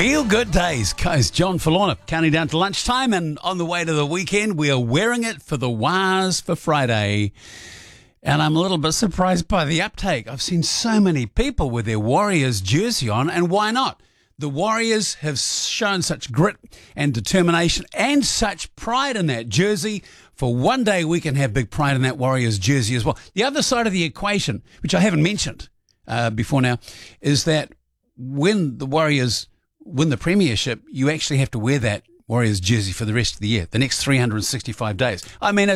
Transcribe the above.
Feel good days, guys. John Forlorna, counting down to lunchtime, and on the way to the weekend, we are wearing it for the Wars for Friday. And I'm a little bit surprised by the uptake. I've seen so many people with their Warriors jersey on, and why not? The Warriors have shown such grit and determination and such pride in that jersey. For one day, we can have big pride in that Warriors jersey as well. The other side of the equation, which I haven't mentioned before now, is that when the Warriors win the premiership, you actually have to wear that Warriors jersey for the rest of the year, the next 365 days. I mean,